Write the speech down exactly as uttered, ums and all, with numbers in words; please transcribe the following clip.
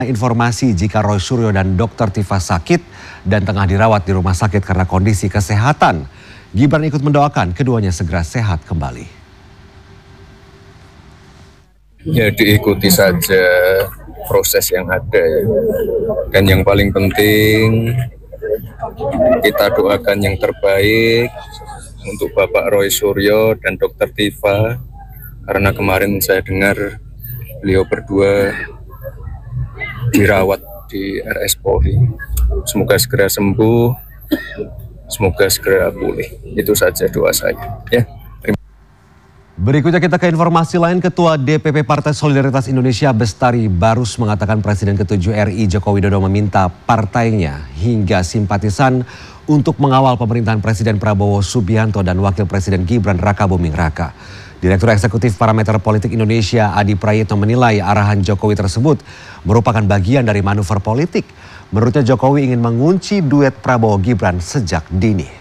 Informasi jika Roy Suryo dan dokter Tifa sakit dan tengah dirawat di rumah sakit karena kondisi kesehatan. Gibran ikut mendoakan keduanya segera sehat kembali. Ya, diikuti saja proses yang ada ya. Dan yang paling penting kita doakan yang terbaik untuk Bapak Roy Suryo dan dokter Tifa, karena kemarin saya dengar beliau berdua dirawat di R S Polri. Semoga segera sembuh, semoga segera pulih. Itu saja doa saya. Ya. Berikutnya kita ke informasi lain. Ketua D P P Partai Solidaritas Indonesia Bestari Barus mengatakan Presiden ketujuh R I Joko Widodo meminta partainya hingga simpatisan untuk mengawal pemerintahan Presiden Prabowo Subianto dan Wakil Presiden Gibran Rakabuming Raka. Direktur Eksekutif Parameter Politik Indonesia Adi Prayitno menilai arahan Jokowi tersebut merupakan bagian dari manuver politik. Menurutnya Jokowi ingin mengunci duet Prabowo Gibran sejak dini.